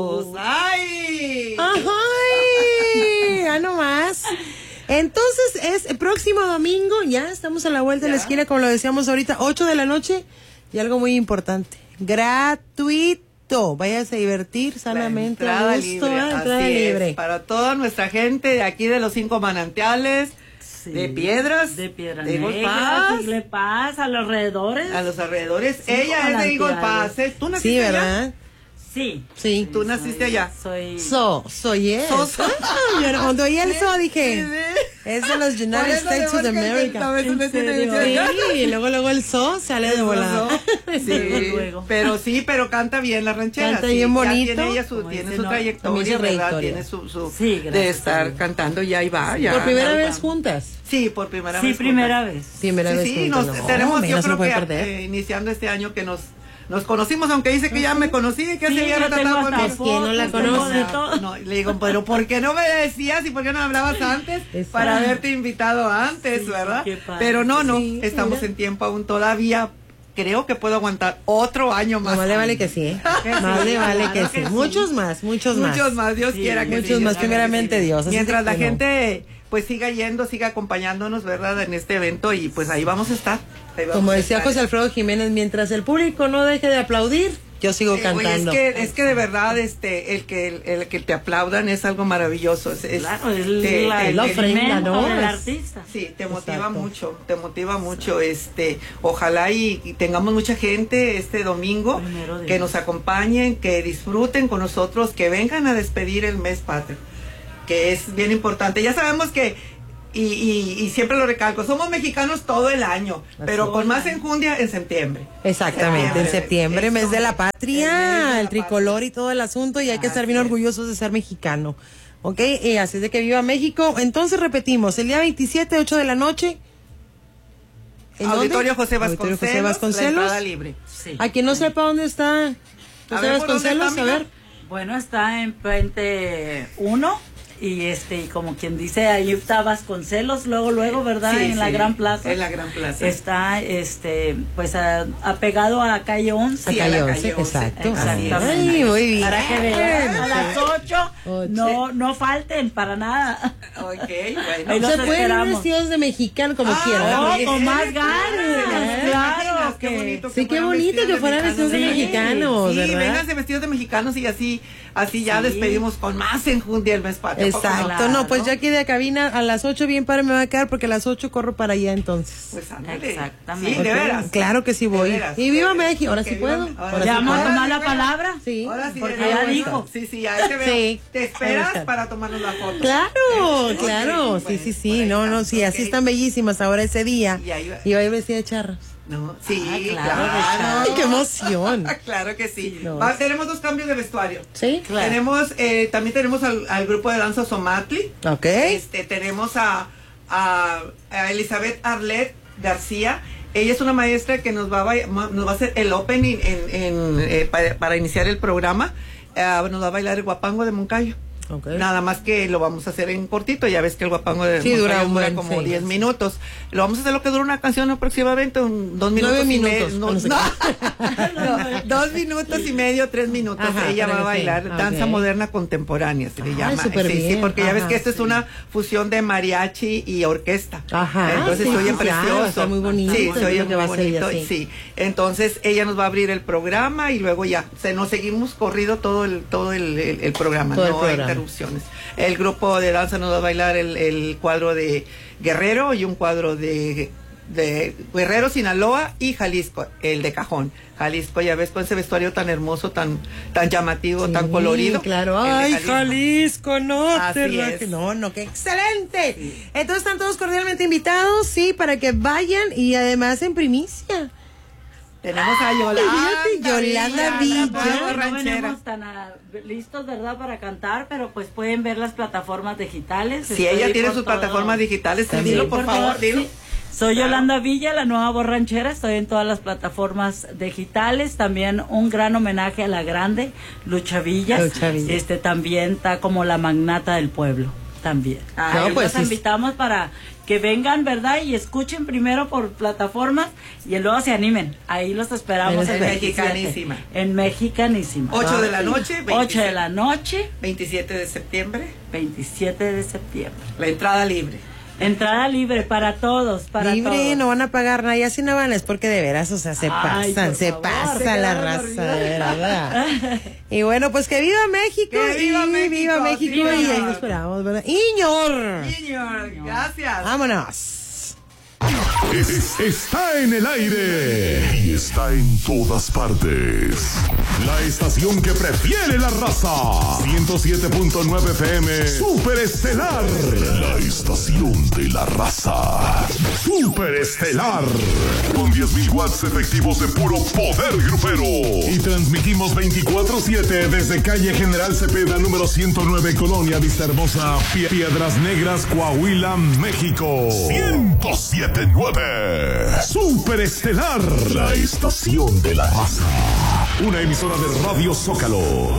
¡Ay! ¡Ay! Ya nomás. Entonces es el próximo domingo, ya estamos a la vuelta de la esquina, como lo decíamos ahorita, 8 de la noche, y algo muy importante, gratuito, váyase a divertir sanamente, entrada a gusto, libre, entrada así libre. es, para toda nuestra gente de aquí de los 5 manantiales, Sí, de Piedras, de Piedras de Eagle Negras, Pass, Eagle Pass, a los alrededores. a los alrededores. Sí, Ella es de Eagle manantiales. Pass, ¿eh? ¿Tú Sí, naciste allá? ¿verdad? Sí. Sí. ¿Tú naciste allá? Soy. Soy él. So. Cuando oí el so dije, Sí. es de los United States of America. ¿En serio? Sí, y luego el so sale de volada. Sí, Luego. pero canta bien la ranchera. Canta sí, bien ya bonito. Tiene ella su, Como tiene dice, su no, trayectoria, como dice ¿verdad? trayectoria. Tiene su Sí, de gracias a estar Dios. cantando ya y va. Ya. Por primera Ahí vez vamos. juntas. Sí, por primera Sí, vez. primera juntas. vez. Primera vez Sí, juntas. nos, No, tenemos, mira, yo se lo creo puede que perder. iniciando este año que nos conocimos, aunque dice que ya me conocí, que Sí, se había yo tengo tratado hasta conmigo. Pues, ¿quién no la fotos, tengo conoce? de todo. No, le digo, pero ¿por qué no me decías y por qué no me hablabas antes Exacto. para haberte invitado antes, Sí, verdad? qué padre. Pero no, Sí, estamos mira. en tiempo aún todavía. Creo que puedo aguantar otro año más. No, más le vale que sí, ¿eh? Más le vale que claro sí. que sí. Muchos más. Muchos más, Dios Sí, quiera que muchos sí, más, Dios quiera primeramente que sí. Dios, así Mientras que la no. gente pues siga yendo, siga acompañándonos, ¿verdad? En este evento y pues ahí vamos a estar. Ahí vamos Como a decía estar. José Alfredo Jiménez, mientras el público no deje de aplaudir, yo sigo Oye, cantando. es que de verdad el que te aplaudan es algo maravilloso. Claro, es la ofrenda, ¿no? del Es- artista. Sí, te motiva Exacto. mucho, te motiva mucho. Ojalá y tengamos mucha gente este domingo Primero de que Dios. nos acompañen, que disfruten con nosotros, que vengan a despedir el mes patrio, que es bien importante. Ya sabemos que y siempre lo recalco, somos mexicanos todo el año, pero es. con más enjundia en septiembre. Exactamente, en septiembre, Eso, mes de la el mes de patria, la el tricolor y todo el asunto, y hay que estar bien Así es. orgullosos de ser mexicano. ¿Ok? Así es de que viva México. Entonces repetimos, el día 27, 8 de la noche. ¿en Auditorio dónde? José Auditorio Vasconcelos, José la Vasconcelos. entrada libre. Sí. A quien no sepa dónde está José ver, ¿por dónde Vasconcelos, está, a amiga? ver. Bueno, está en Puente 1 y y como quien dice, ahí está Vasconcelos, luego, ¿verdad? Sí, en la sí, Gran Plaza. en la Gran Plaza. Está, pues, apegado a calle 11. Sí, A a la calle calle 11, 11. exacto. Exactamente. Ay, muy bien. Para que vean, a las 8 Ocho. no falten para nada. Ok, Ahí bueno. los Se pueden ir esperamos. vestidos de mexicano como quieran. no, porque- con más ganas, ganas, claro qué que- bonito. Sí, qué fueran bonito vestidos que fueran vestidos de mexicanos, Sí, ¿verdad? vénganse vestidos de mexicanos y así ya Sí. despedimos con más enjundia el mes patrio. Exacto, Claro. no, pues ya aquí de cabina a las 8 bien padre me va a quedar porque a las 8 corro para allá entonces. Pues ándale. Exactamente. Sí, de Ok, veras. Claro que sí voy. De veras, Y viva de veras. México, ahora Que sí viva- puedo. ahora Ahora sí ¿Ya sí vamos a puedo. tomar la Ahora sí, palabra? Sí. Ahora sí, Porque de ya veras. dijo. Sí, ahí te veo. Sí. Te Ahí esperas está. para tomarnos la foto. Claro, Ok, claro, bueno, sí, por ahí no, está. sí, así Ok. están bellísimas ahora ese día. Y ahí va. Y va a ir vestida de charros. No, sí, claro, claro. Ay, qué emoción. Claro que sí. No. Tenemos 2 cambios de vestuario. ¿Sí? Claro. También tenemos al grupo de danza Somatli. Ok. Tenemos a Elizabeth Arlet García. Ella es una maestra que nos va a hacer el opening para iniciar el programa. Nos va a bailar el guapango de Moncayo. Ok. Nada más que lo vamos a hacer en cortito. Ya ves que el guapango de Sí, Moncayo dura un buen, como sí. 10 minutos. Lo vamos a hacer lo que dura una canción aproximadamente, 2 minutos 9 y minutos, medio. no sé No, 2 minutos y medio, 3 minutos. Ajá, Ella va a sí. bailar danza Ok. moderna contemporánea, se le llama. súper Sí, sí, bien. porque ya ves Ajá. que esto es una fusión de mariachi y orquesta. Ajá, Entonces sí, se oye sí, claro, precioso. está muy bonito, Sí, es se oye lo que va muy a hacer ella, bonito. sí. Sí. Entonces ella nos va a abrir el programa y luego ya nos seguimos corrido todo el programa, Todo el no hay programa. interrupciones. El grupo de danza nos va a bailar el cuadro de Guerrero y un cuadro de Guerrero, Sinaloa y Jalisco, el de Cajón. Jalisco, ya ves, con ese vestuario tan hermoso, tan llamativo, Sí, tan colorido. Claro, El de ay, Jalisco, no, Así te es. no, qué excelente. Entonces están todos cordialmente invitados, sí, para que vayan y además en primicia. Tenemos a Yolanda. Fíjate, Yolanda Villa. Villa. No venimos tan listos, ¿verdad?, para cantar, pero pues pueden ver las plataformas digitales. Si Estoy ella tiene por sus todo. plataformas digitales, También. dilo por favor, dilo. Sí. Soy Yolanda Villa, la nueva borranchera. Estoy en todas las plataformas digitales. También un gran homenaje a la grande Lucha Villas. Lucha Villas. También está como la magnata del pueblo. también. Ah, Ahí pues los invitamos para que vengan, ¿verdad? Y escuchen primero por plataformas y luego se animen. Ahí los esperamos En el 27. Mexicanísima. En Mexicanísima. 8 de la noche. 8 de la noche. 27 de septiembre. 27 de septiembre. La entrada libre. Entrada libre para todos, para Libre, todos. no van a pagar nada, y así no van, es porque de veras, o sea, se Ay, pasan, por se favor, pasa se la quedaron raza, dormidos. de verdad. Y bueno, pues que viva México, Que viva y México, viva México, viva. y ahí lo esperamos, ¿verdad? ¡Iñor! Señor, gracias. ¡Vámonos! Está en el aire y está en todas partes. La estación que prefiere la raza. 107.9 FM. Super Estelar. La estación de la raza. Super Estelar. Con 10.000 watts efectivos de puro poder grupero. Y transmitimos 24/7 desde calle General Cepeda, número 109, Colonia Vista Hermosa, Piedras Negras, Coahuila, México. 107.9. Super Estelar, la estación de la raza. Una emisora de Radio Zócalo.